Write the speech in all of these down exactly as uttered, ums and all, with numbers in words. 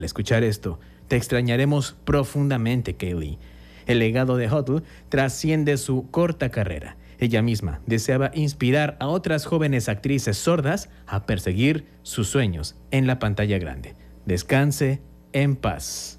Al escuchar esto, te extrañaremos profundamente, Kaylee. El legado de Huddle trasciende su corta carrera. Ella misma deseaba inspirar a otras jóvenes actrices sordas a perseguir sus sueños en la pantalla grande. Descanse en paz.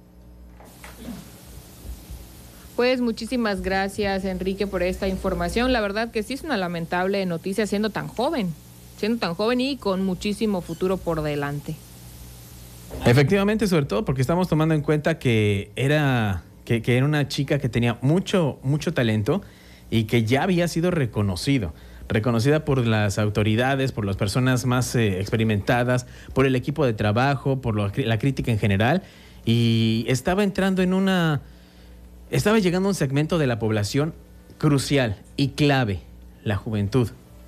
Pues muchísimas gracias, Enrique, por esta información. La verdad que sí es una lamentable noticia siendo tan joven, siendo tan joven y con muchísimo futuro por delante. Efectivamente, sobre todo porque estamos tomando en cuenta que era, que, que era una chica que tenía mucho, mucho talento y que ya había sido reconocido, reconocida por las autoridades, por las personas más eh, experimentadas, por el equipo de trabajo, por lo, la crítica en general, y estaba entrando en una, estaba llegando a un segmento de la población crucial y clave, la juventud,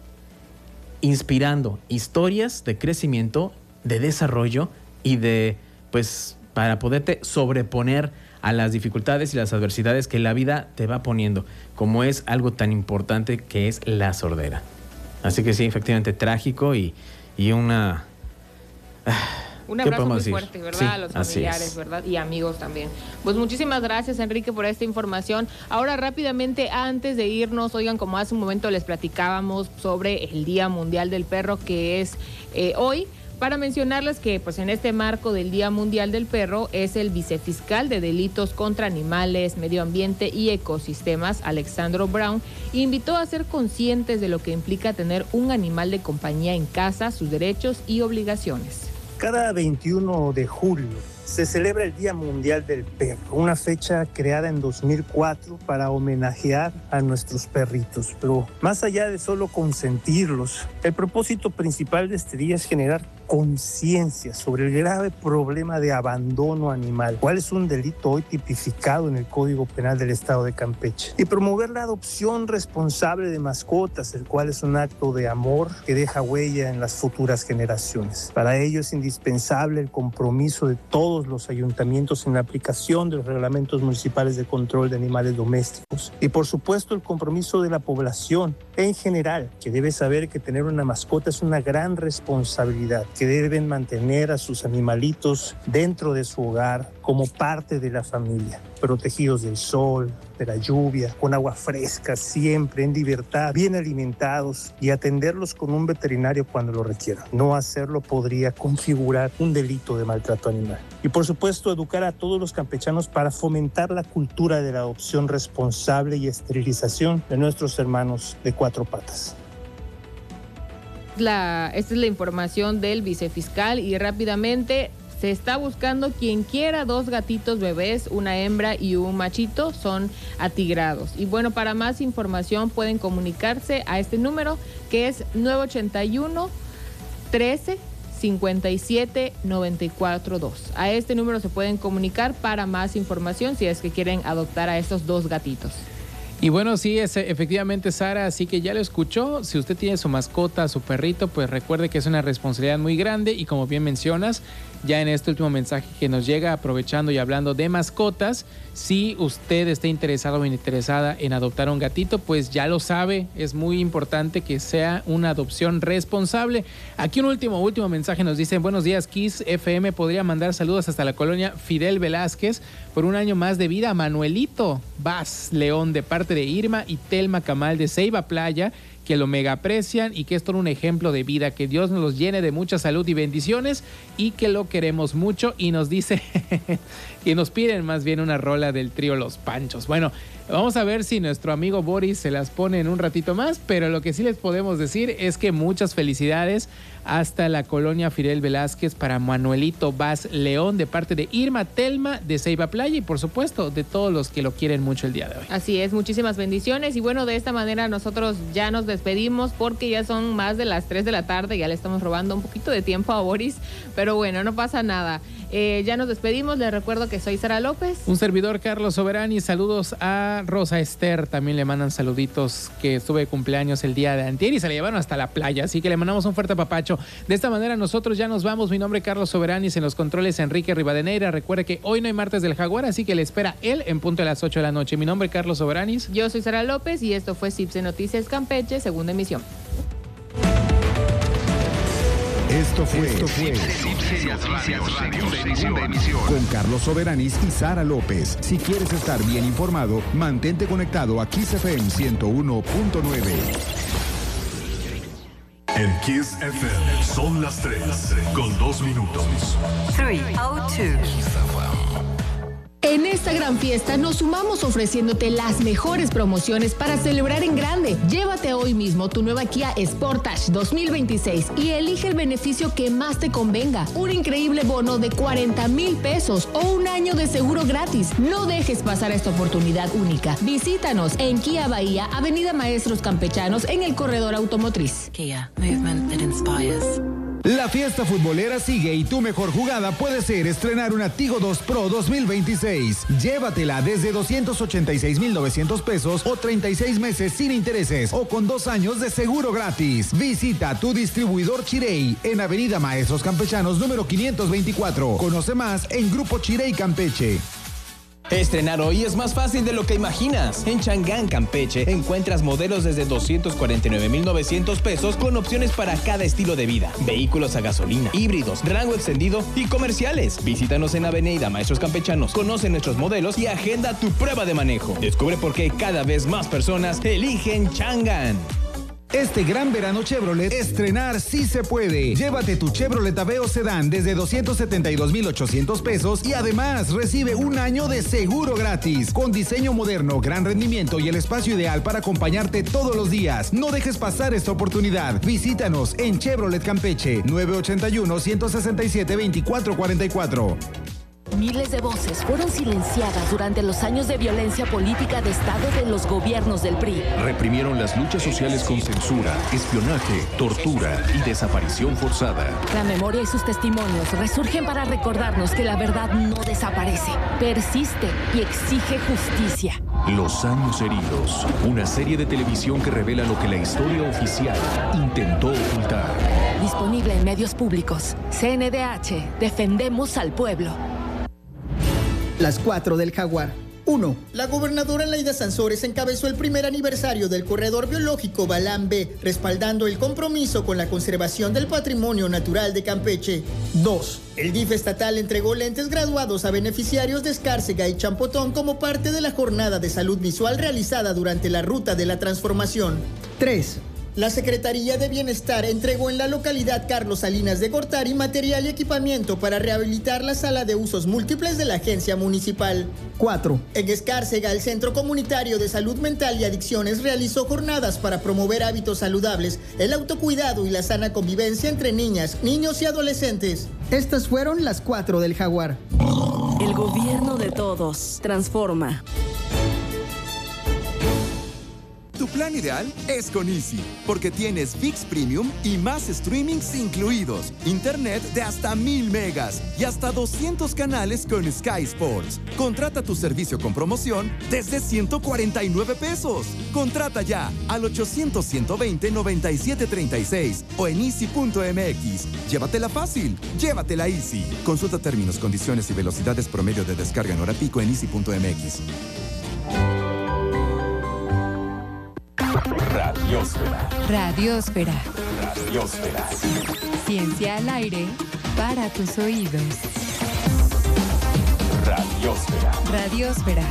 inspirando historias de crecimiento, de desarrollo y de, pues, para poderte sobreponer a las dificultades y las adversidades que la vida te va poniendo, como es algo tan importante que es la sordera. Así que sí, efectivamente, trágico y, y una... Un abrazo muy fuerte, ¿verdad? Sí, a los familiares, ¿verdad? Y amigos también. Pues muchísimas gracias, Enrique, por esta información. Ahora, rápidamente, antes de irnos, oigan, como hace un momento les platicábamos sobre el Día Mundial del Perro, que es eh, hoy, para mencionarles que pues en este marco del Día Mundial del Perro es el vicefiscal de Delitos contra Animales, Medio Ambiente y Ecosistemas, Alexandro Brown, invitó a ser conscientes de lo que implica tener un animal de compañía en casa, sus derechos y obligaciones. Cada veintiuno de julio se celebra el Día Mundial del Perro, una fecha creada en dos mil cuatro para homenajear a nuestros perritos. Pero más allá de solo consentirlos, el propósito principal de este día es generar conciencia sobre el grave problema de abandono animal, cuál es un delito hoy tipificado en el Código Penal del Estado de Campeche, y promover la adopción responsable de mascotas, el cual es un acto de amor que deja huella en las futuras generaciones. Para ello es indispensable el compromiso de todos los ayuntamientos en la aplicación de los reglamentos municipales de control de animales domésticos y, por supuesto, el compromiso de la población en general, que debe saber que tener una mascota es una gran responsabilidad, que deben mantener a sus animalitos dentro de su hogar como parte de la familia, protegidos del sol, de la lluvia, con agua fresca, siempre en libertad, bien alimentados, y atenderlos con un veterinario cuando lo requieran. No hacerlo podría configurar un delito de maltrato animal. Y por supuesto, educar a todos los campechanos para fomentar la cultura de la adopción responsable y esterilización de nuestros hermanos de cuatro patas. La, esta es la información del vicefiscal y rápidamente se está buscando quien quiera dos gatitos bebés, una hembra y un machito, son atigrados. Y bueno, para más información pueden comunicarse a este número que es nueve ochenta y uno, trece, cincuenta y siete, noventa y cuatro dos. A este número se pueden comunicar para más información si es que quieren adoptar a estos dos gatitos. Y bueno, sí, es efectivamente, Sara, así que ya lo escuchó. Si usted tiene su mascota, su perrito, pues recuerde que es una responsabilidad muy grande y como bien mencionas, ya en este último mensaje que nos llega, aprovechando y hablando de mascotas, si usted está interesado o interesada en adoptar un gatito, pues ya lo sabe, es muy importante que sea una adopción responsable. Aquí un último, último mensaje nos dicen: buenos días, Kiss F M, podría mandar saludos hasta la colonia Fidel Velázquez por un año más de vida a Manuelito Vaz León, de parte de Irma y Telma Camal de Ceiba Playa, que lo mega aprecian y que es todo un ejemplo de vida. Que Dios nos los llene de mucha salud y bendiciones y que lo queremos mucho. Y nos dice que nos piden más bien una rola del trío Los Panchos. Bueno, vamos a ver si nuestro amigo Boris se las pone en un ratito más, pero lo que sí les podemos decir es que muchas felicidades hasta la colonia Fidel Velázquez para Manuelito Vaz León, de parte de Irma, Telma de Ceiba Playa y por supuesto de todos los que lo quieren mucho el día de hoy. Así es, muchísimas bendiciones y bueno, de esta manera nosotros ya nos despedimos porque ya son más de las tres de la tarde, ya le estamos robando un poquito de tiempo a Boris, pero bueno, no pasa nada. Eh, ya nos despedimos, les recuerdo que soy Sara López. Un servidor, Carlos Soberani. Saludos a Rosa Esther, también le mandan saluditos, que estuve de cumpleaños el día de antier y se la llevaron hasta la playa, así que le mandamos un fuerte apapacho. De esta manera nosotros ya nos vamos. Mi nombre es Carlos Soberani, en los controles Enrique Rivadeneira. Recuerde que hoy no hay martes del Jaguar, así que le espera él en punto de las ocho de la noche. Mi nombre es Carlos Soberani. Yo soy Sara López y esto fue C I P S E Noticias Campeche, segunda emisión. Esto fue, Esto fue con Carlos Soberanis y Sara López. Si quieres estar bien informado, mantente conectado a Kiss F M ciento uno punto nueve. En Kiss F M son las tres con dos minutos. tres oh dos. En esta gran fiesta nos sumamos ofreciéndote las mejores promociones para celebrar en grande. Llévate hoy mismo tu nueva Kia Sportage dos mil veintiséis y elige el beneficio que más te convenga. Un increíble bono de cuarenta mil pesos o un año de seguro gratis. No dejes pasar esta oportunidad única. Visítanos en Kia Bahía, Avenida Maestros Campechanos, en el Corredor Automotriz. Kia, movement that inspires. La fiesta futbolera sigue y tu mejor jugada puede ser estrenar una Tigo dos Pro dos mil veintiséis. Llévatela desde doscientos ochenta y seis mil novecientos pesos o treinta y seis meses sin intereses o con dos años de seguro gratis. Visita tu distribuidor Chirey en Avenida Maestros Campechanos número quinientos veinticuatro. Conoce más en Grupo Chirey Campeche. Estrenar hoy es más fácil de lo que imaginas. En Chang'an, Campeche, encuentras modelos desde doscientos cuarenta y nueve mil novecientos pesos con opciones para cada estilo de vida. Vehículos a gasolina, híbridos, rango extendido y comerciales. Visítanos en Avenida Maestros Campechanos, conoce nuestros modelos y agenda tu prueba de manejo. Descubre por qué cada vez más personas eligen Chang'an. Este gran verano Chevrolet, estrenar sí se puede. Llévate tu Chevrolet Aveo Sedán desde doscientos setenta y dos mil ochocientos pesos y además recibe un año de seguro gratis. Con diseño moderno, gran rendimiento y el espacio ideal para acompañarte todos los días. No dejes pasar esta oportunidad. Visítanos en Chevrolet Campeche, nueve ochenta y uno, ciento sesenta y siete, veinticuatro cuarenta y cuatro. Miles de voces fueron silenciadas durante los años de violencia política de Estado de los gobiernos del P R I. Reprimieron las luchas sociales con censura, espionaje, tortura y desaparición forzada. La memoria y sus testimonios resurgen para recordarnos que la verdad no desaparece, persiste y exige justicia. Los años heridos, una serie de televisión que revela lo que la historia oficial intentó ocultar. Disponible en medios públicos. C N D H, defendemos al pueblo. Las cuatro del Jaguar. uno. La gobernadora Laida Sansores encabezó el primer aniversario del Corredor Biológico Balán B, respaldando el compromiso con la conservación del patrimonio natural de Campeche. dos. El D I F estatal entregó lentes graduados a beneficiarios de Escárcega y Champotón como parte de la jornada de salud visual realizada durante la Ruta de la Transformación. tres. La Secretaría de Bienestar entregó en la localidad Carlos Salinas de Gortari material y equipamiento para rehabilitar la sala de usos múltiples de la agencia municipal. cuatro. En Escárcega, el Centro Comunitario de Salud Mental y Adicciones realizó jornadas para promover hábitos saludables, el autocuidado y la sana convivencia entre niñas, niños y adolescentes. Estas fueron las cuatro del Jaguar. El gobierno de todos. Transforma. Tu plan ideal es con Easy, porque tienes ViX Premium y más streamings incluidos, internet de hasta mil megas y hasta doscientos canales con Sky Sports. Contrata tu servicio con promoción desde ciento cuarenta y nueve pesos. Contrata ya al ochocientos, ciento veinte, noventa y siete treinta y seis o en easy punto m x. Llévatela fácil, llévatela Easy. Consulta términos, condiciones y velocidades promedio de descarga en hora pico en easy punto m x. Radiosfera. Radiosfera. Radiosfera. Ciencia al aire para tus oídos. Radiosfera. Radiosfera.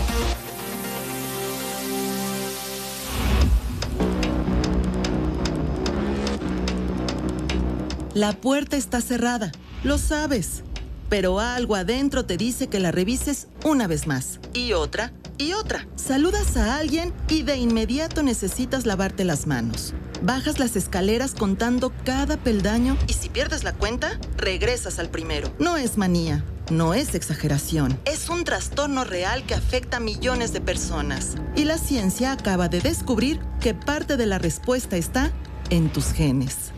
La puerta está cerrada, lo sabes, pero algo adentro te dice que la revises una vez más, y otra, y otra. Saludas a alguien y de inmediato necesitas lavarte las manos. Bajas las escaleras contando cada peldaño y si pierdes la cuenta, regresas al primero. No es manía, no es exageración. Es un trastorno real que afecta a millones de personas. Y la ciencia acaba de descubrir que parte de la respuesta está en tus genes.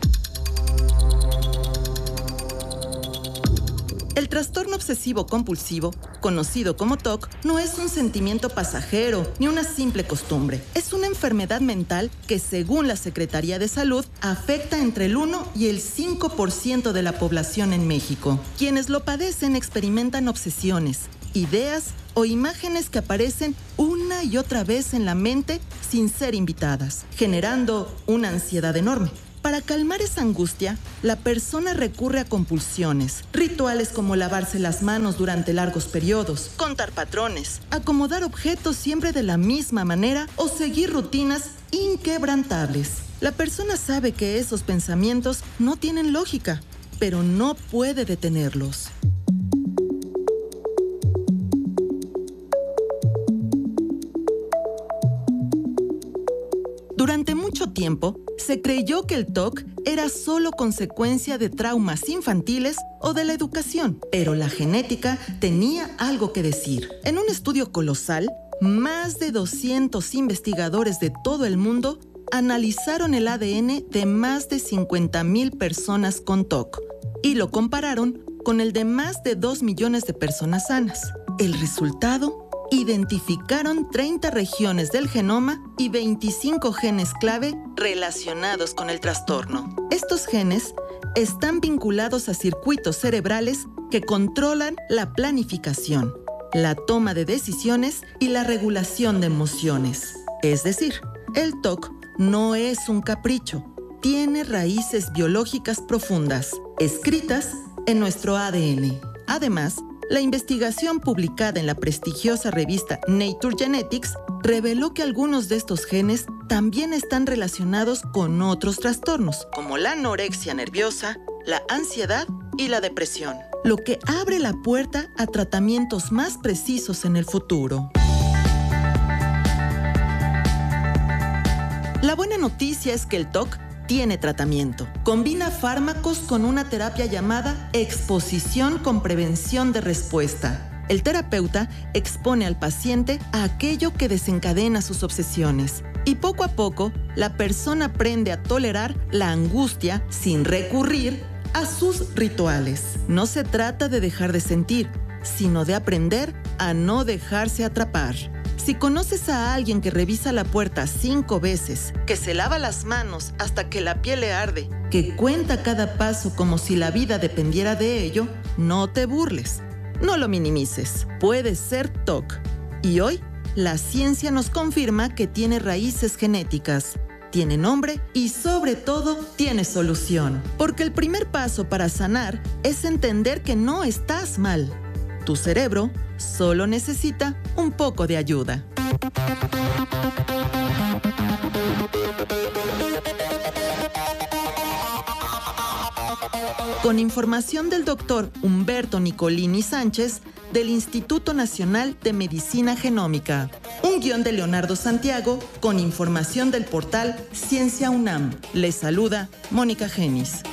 El trastorno obsesivo-compulsivo, conocido como T O C, no es un sentimiento pasajero ni una simple costumbre. Es una enfermedad mental que, según la Secretaría de Salud, afecta entre el uno y el cinco por ciento de la población en México. Quienes lo padecen experimentan obsesiones, ideas o imágenes que aparecen una y otra vez en la mente sin ser invitadas, generando una ansiedad enorme. Para calmar esa angustia, la persona recurre a compulsiones, rituales como lavarse las manos durante largos periodos, contar patrones, acomodar objetos siempre de la misma manera o seguir rutinas inquebrantables. La persona sabe que esos pensamientos no tienen lógica, pero no puede detenerlos. Durante mucho tiempo, se creyó que el T O C era solo consecuencia de traumas infantiles o de la educación, pero la genética tenía algo que decir. En un estudio colosal, más de doscientos investigadores de todo el mundo analizaron el A D N de más de cincuenta mil personas con T O C y lo compararon con el de más de dos millones de personas sanas. El resultado: identificaron treinta regiones del genoma y veinticinco genes clave relacionados con el trastorno. Estos genes están vinculados a circuitos cerebrales que controlan la planificación, la toma de decisiones y la regulación de emociones. Es decir, el T O C no es un capricho, tiene raíces biológicas profundas, escritas en nuestro A D N. Además, la investigación publicada en la prestigiosa revista Nature Genetics reveló que algunos de estos genes también están relacionados con otros trastornos, como la anorexia nerviosa, la ansiedad y la depresión, lo que abre la puerta a tratamientos más precisos en el futuro. La buena noticia es que el T O C tiene tratamiento. Combina fármacos con una terapia llamada exposición con prevención de respuesta. El terapeuta expone al paciente a aquello que desencadena sus obsesiones y poco a poco la persona aprende a tolerar la angustia sin recurrir a sus rituales. No se trata de dejar de sentir, sino de aprender a no dejarse atrapar. Si conoces a alguien que revisa la puerta cinco veces, que se lava las manos hasta que la piel le arde, que cuenta cada paso como si la vida dependiera de ello, no te burles, no lo minimices. Puede ser T O C. Y hoy, la ciencia nos confirma que tiene raíces genéticas, tiene nombre y sobre todo tiene solución. Porque el primer paso para sanar es entender que no estás mal. Tu cerebro solo necesita un poco de ayuda. Con información del doctor Humberto Nicolini Sánchez del Instituto Nacional de Medicina Genómica. Un guión de Leonardo Santiago con información del portal Ciencia UNAM. Les saluda Mónica Genis.